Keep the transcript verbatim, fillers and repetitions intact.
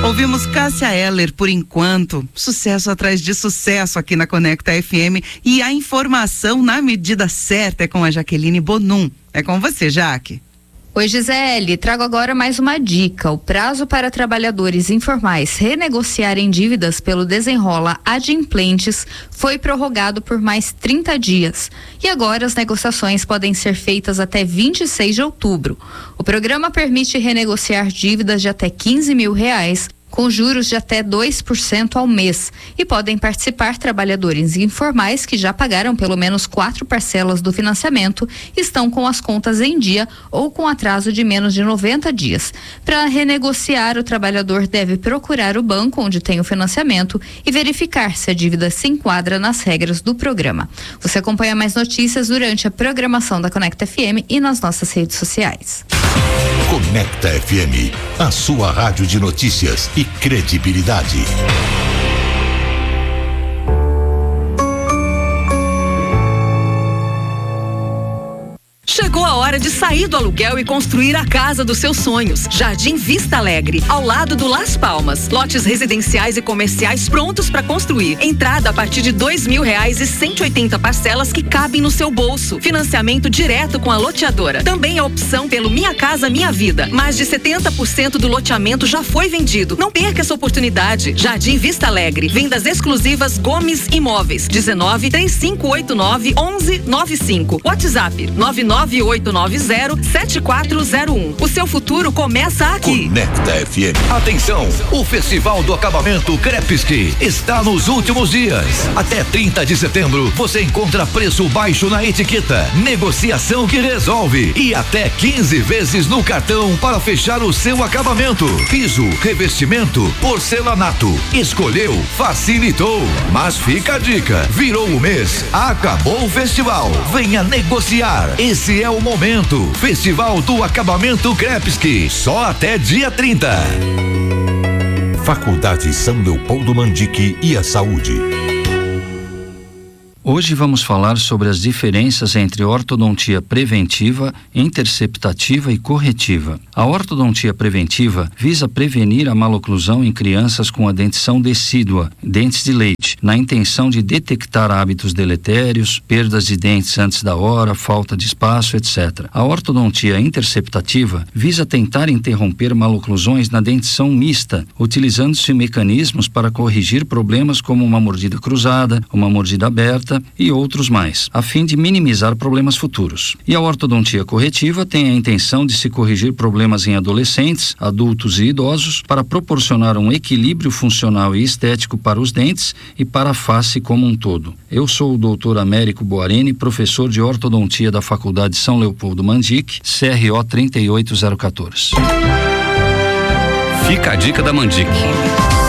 Ouvimos Cássia Eller, Por Enquanto. Sucesso atrás de sucesso aqui na Conecta F M. E a informação na medida certa é com a Jaqueline Bonum. É com você, Jaque. Oi, Gisele, trago agora mais uma dica. O prazo para trabalhadores informais renegociarem dívidas pelo Desenrola Adimplentes foi prorrogado por mais trinta dias. E agora as negociações podem ser feitas até vinte e seis de outubro. O programa permite renegociar dívidas de até quinze mil reais, com juros de até dois por cento ao mês, e podem participar trabalhadores informais que já pagaram pelo menos quatro parcelas do financiamento, estão com as contas em dia ou com atraso de menos de noventa dias. Para renegociar, o trabalhador deve procurar o banco onde tem o financiamento e verificar se a dívida se enquadra nas regras do programa. Você acompanha mais notícias durante a programação da Conecta F M e nas nossas redes sociais. Conecta F M, a sua rádio de notícias e credibilidade. Chegou a hora de sair do aluguel e construir a casa dos seus sonhos. Jardim Vista Alegre, ao lado do Las Palmas. Lotes residenciais e comerciais prontos para construir. Entrada a partir de dois mil reais e cento e oitenta parcelas que cabem no seu bolso. Financiamento direto com a loteadora. Também a opção pelo Minha Casa Minha Vida. Mais de setenta por cento do loteamento já foi vendido. Não perca essa oportunidade. Jardim Vista Alegre. Vendas exclusivas Gomes Imóveis. dezenove, três cinco oito nove, onze nove cinco. WhatsApp nove nove oito nove zero sete quatro zero um. O seu futuro começa aqui. Conecta F M. Atenção, o Festival do Acabamento Krepski está nos últimos dias. Até trinta de setembro você encontra preço baixo na etiqueta, negociação que resolve e até quinze vezes no cartão para fechar o seu acabamento. Piso, revestimento, porcelanato. Escolheu, facilitou. Mas fica a dica, virou o mês, acabou o festival. Venha negociar. Esse é o momento. Festival do Acabamento Krepski, só até dia trinta. Faculdade São Leopoldo Mandique e a Saúde. Hoje vamos falar sobre as diferenças entre ortodontia preventiva, interceptativa e corretiva. A ortodontia preventiva visa prevenir a maloclusão em crianças com a dentição decídua, dentes de leite, na intenção de detectar hábitos deletérios, perdas de dentes antes da hora, falta de espaço, etcétera. A ortodontia interceptativa visa tentar interromper maloclusões na dentição mista, utilizando-se mecanismos para corrigir problemas como uma mordida cruzada, uma mordida aberta e outros mais, a fim de minimizar problemas futuros. E a ortodontia corretiva tem a intenção de se corrigir problemas em adolescentes, adultos e idosos para proporcionar um equilíbrio funcional e estético para os dentes e para a face como um todo. Eu sou o doutor Américo Boarini, professor de ortodontia da Faculdade São Leopoldo Mandique, C R O trinta e oito zero quatorze. Fica a dica da Mandique.